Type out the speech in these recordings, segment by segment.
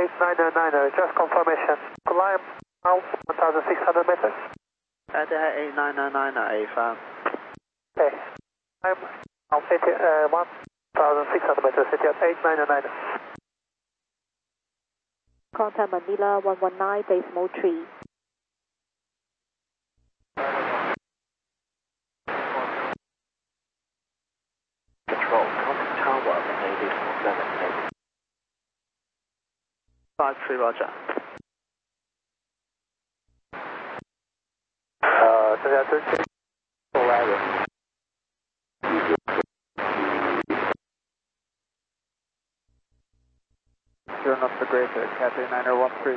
8990, just confirmation. Climb out 1,600 meters. At 8990 affirm. Okay. Climb out 1,600 meters, city at 8990. Contact Manila 119 decimal 3. Control, contact tower, Manila decimal 7. 53 Roger. 剩下真切过来人。Turn off the greater, Cathay 9013.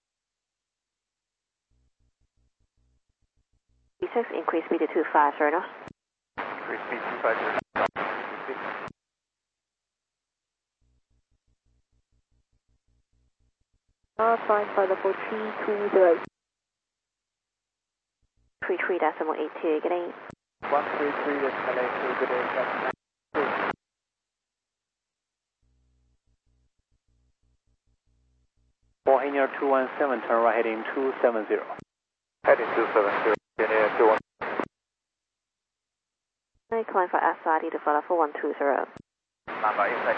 V6 increase speed to 250 knots. Increase speed 250. Flying for level 320. 33 decimal 82, good day. 133 decimal 82, good day, Cathay 9013. Warhanger 217, turn right heading 270. Heading 270, Kenya 21. Climb for SRD to follow for 120. Number inside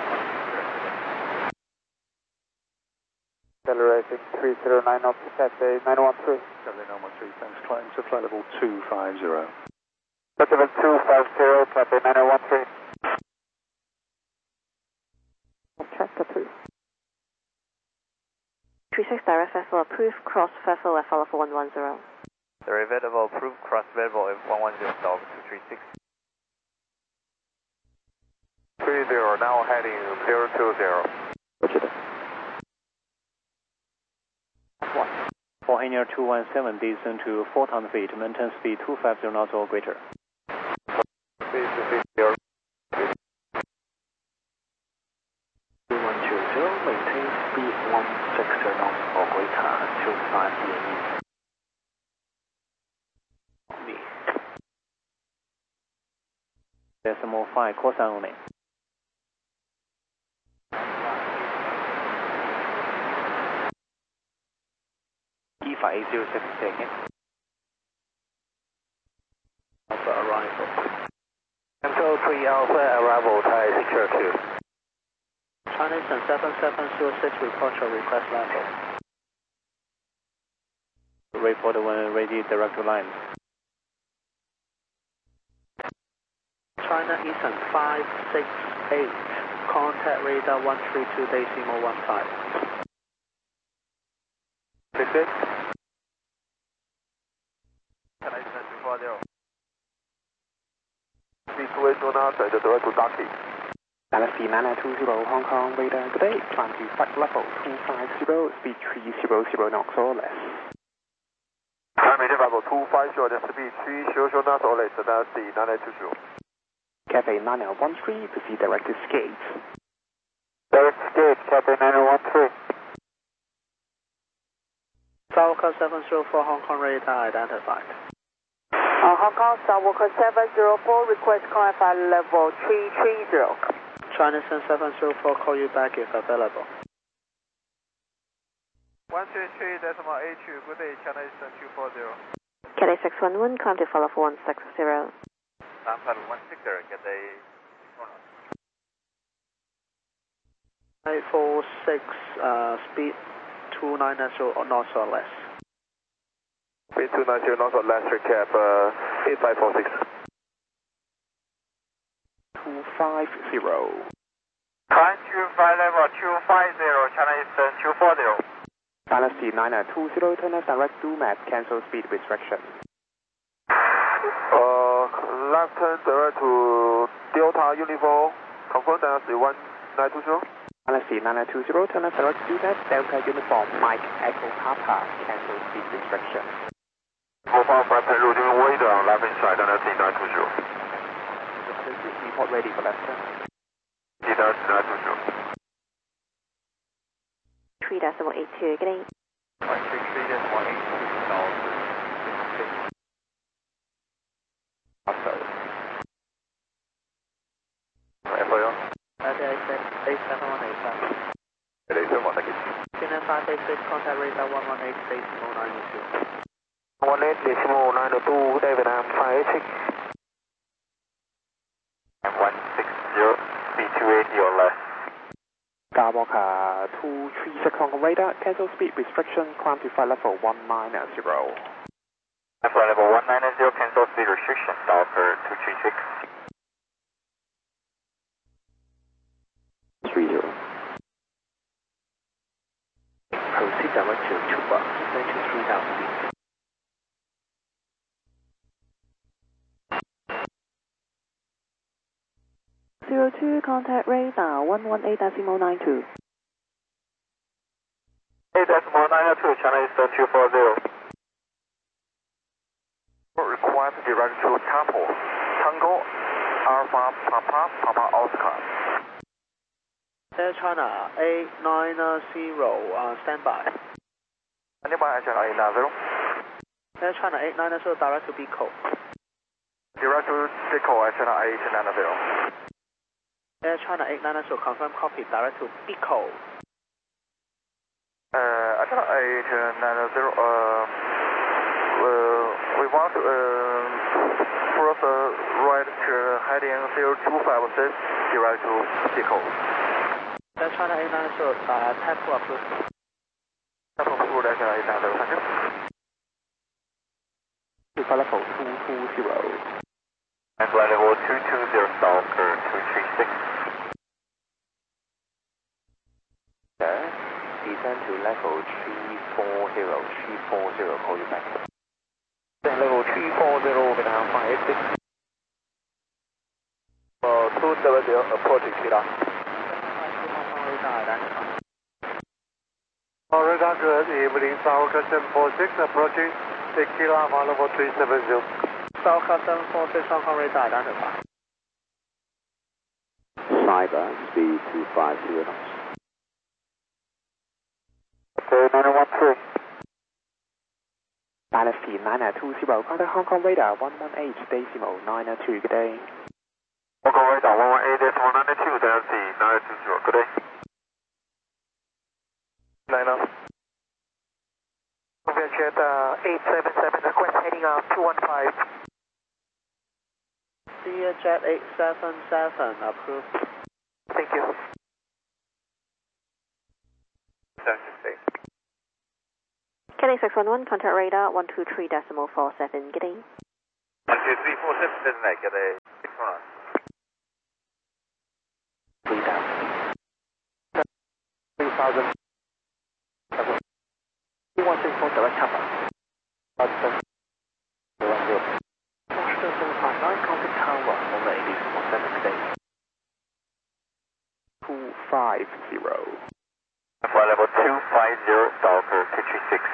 120. Accelerating 309 knots, Cathay 913. Cathay 913, thanks. Climb to flight level 250. Flight level 250, Cathay 9013. Check approved. 36 direct vessel approved, cross vessel FL for 110. Derivative approved, cross vessel F110, Delta 236. 30, now heading 020. Roger that. Warhanger 217, descend to 4,000 feet, maintain speed 250 knots or greater. Speed 250. 2120, maintain speed 160 knots or greater until 5 PME. Decimal 5, course only. E5806 taken. Alpha arrival. Control 3 Alpha arrival, Thai secure 2. China Eastern 7706 report your request level. Report when ready, direct line. China Eastern 568, contact radar 132 decimal 15. 66. China Eastern 240. Speed 280 knots, direct to Ducky. Galaxy 9920 Hong Kong radar, good day. Climb to flight level 250, speed 300 knots or less. Maintain level 250, speed 300 knots or less, that's the 9920. Cathay 9013, proceed direct to Skates. Direct Skate, Cathay 9013. Falcon 704 Hong Kong radar identified. Hong Kong Skywalker 704, request climb for level 330. China Eastern 704, call you back if available. 133.82, good day, China Eastern 240. Cathay 611, climb to follow for 160. Sample 160, Cathay 846, speed 290 knots or less. Speed 290 knots or less, recap 8546. 250. Climb to flight level 250, China Eastern 240. Galaxy 9920, turn left direct to map, cancel speed restriction. Left turn direct to Delta Uniform, confirm that's the 1920. Galaxy 9920, turn left direct to map, Delta Uniform, Mike Echo Papa, cancel speed restriction. Mobile flight plan routing radar on left inside, Galaxy 920. Report ready for left turn. Galaxy 920. 3 decimal 82, good day. 133.82. FOL. 8718. 8718. 586, contact radar 118.902. 18.902, good day Vietnam 586. And 160, speed 280 or less. Skywalker 236 Hong Kong radar, cancel speed restriction, climb to flight level 190. Flight level 190, cancel speed restriction, Skywalker 236. 30. Proceed direct to 2 box, then to 3000 feet. Contact radar 118.92. 8.902, China Eastern 240. Request direct to Temple. Tango, Alpha, Papa, Oscar. Air China 890, standby. Standby, Air China 890. Air China 890, direct to Bico. Direct to Bico, Air China 890. Air China 890, confirm copy, direct to Bico. Air China 890, we want first right heading 0256, direct to Bico. Air China 890, tap to approve. Tap to approve, Air China 890, thank you. To flight level 220. And flight level 220, Stalker 236. Descend to level 340, call you back. Level 340, Vietnam 586. 270, approaching Kila. Radar good evening, Southwest 746, approaching Kila, level 370. Southwest 746, Hong Kong radar, identify. Cyber, speed 250 knots. Okay, 913. Battlefield 920, contact Hong Kong radar 118.902, good day. Hong Kong radar 118.902, Delta 920, good day. 9 Jet 877, request heading 215. Jet 877, approved. Thank you. Kelly 611, contact radar 123.47, good day. 123.47, designated, good day. 611. 3000. 216 direct cover. 10. 759, contact tower, over 80.7, good day. 250. Flight level 250, Stalker 236.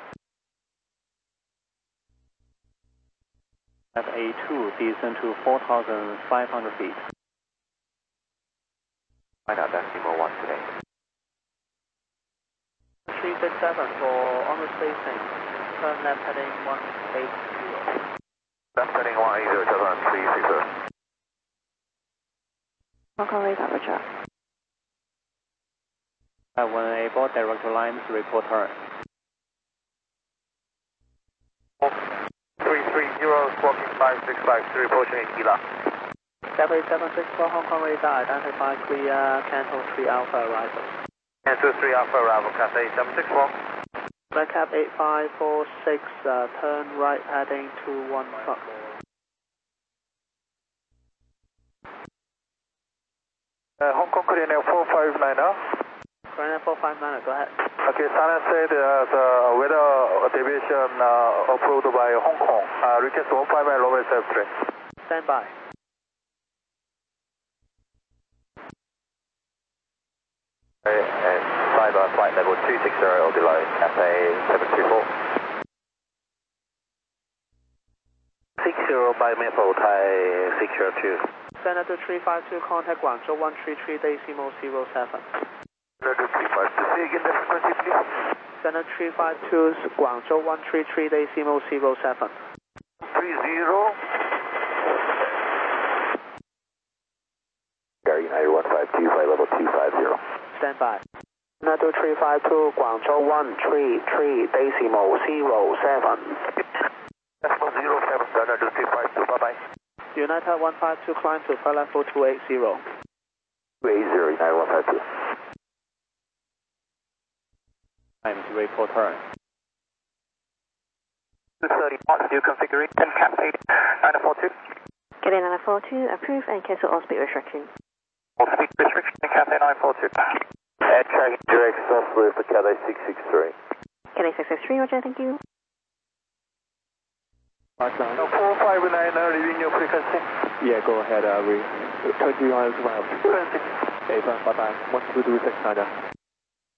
At A2, descend to 4,500 feet. Find out decimal 1 today. 367 for on-route spacing. Turn left heading 180. Left heading 180, just on 360. Hong Kong radar, roger. when able, direct lines, report her. 330, squawking 5653, approaching Aquila. 7874 Hong Kong radar, identify clear, cancel 3 Alpha arrival. Cancel 3 Alpha arrival, Cathay 764. Redcap 8546, turn right heading 21 truck. Hong Kong clear now 459 now. Grand 459, go ahead. Okay, Silent said the weather deviation approved by Hong Kong. Request 159 lower F3. Stand by. And cyber flight level 260 below, Cathay 724. 60 by Maple, Thai 602. Senator 352, contact Guangzhou 133 decimal 07. Senator 352, say again the frequency please. Senator 352, Guangzhou 133 decimal 07. 30. Gary United 152, flight level 250. Stand by. 9235 Guangzhou 133.07. Decimal 07, Delta 2352, bye-bye. United 152, climb to flight level 280. 280, United 152. Time to wait for turn. 230 knots, new configuration, cap 942. Cathay 942, approve and cancel all speed restriction. All speed restriction, Cathay 942. Air tracking direct software for Cathay 663. Cathay 663, roger, thank you. 459, leaving your frequency. Yeah, go ahead. We 20 miles left. Frequency. Okay, bye bye. 1226 Niner.